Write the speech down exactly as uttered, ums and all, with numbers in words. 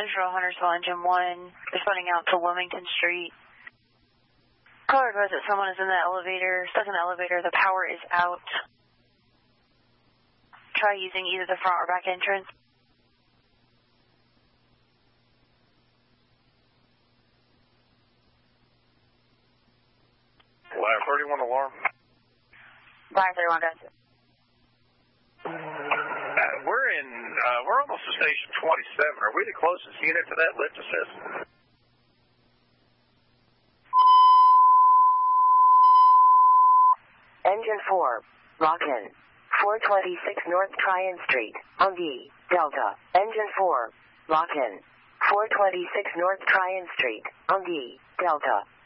Central Huntersville Engine one, responding out to Wilmington Street. Caller advised that someone is in the elevator, stuck in the elevator, the power is out. Try using either the front or back entrance. Wire thirty-one alarm. Wire thirty-one, gotcha. Uh, we're in, uh, we're almost to station twenty-seven. Are we the closest unit to that lift assist? Engine four, lock in. four twenty-six North Tryon Street, on the Delta. Engine four, lock in. four twenty-six North Tryon Street, on the Delta.